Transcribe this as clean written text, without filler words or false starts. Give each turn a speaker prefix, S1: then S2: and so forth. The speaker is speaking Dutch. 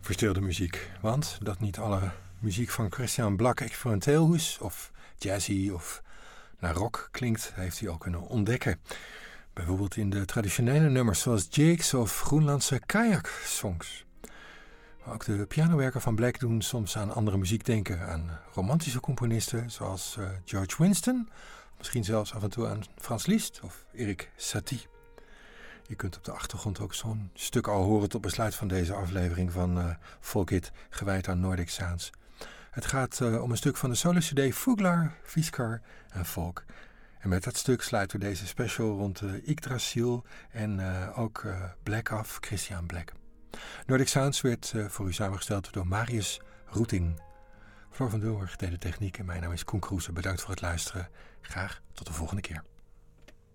S1: verstilde muziek. Want dat niet alle muziek van Christian Blak experimenteel is, of jazzy of naar rock klinkt, heeft hij ook kunnen ontdekken. Bijvoorbeeld in de traditionele nummers zoals jigs of Groenlandse kajak-songs. Ook de pianowerken van Blak doen soms aan andere muziek denken. Aan romantische componisten zoals George Winston. Misschien zelfs af en toe aan Frans Liszt of Erik Satie. Je kunt op de achtergrond ook zo'n stuk al horen tot besluit van deze aflevering van Folkit, gewijd aan Nordic Sounds. Het gaat om een stuk van de solo-cd Fuglar, Viskar en Folk. En met dat stuk sluiten we deze special rond Yggdrasil en ook Blak af, Christian Blak. Nordic Sounds werd voor u samengesteld door Marius Roeting. Floor van Doorg deed de techniek en mijn naam is Koen Kroese. Bedankt voor het luisteren. Graag tot de volgende keer.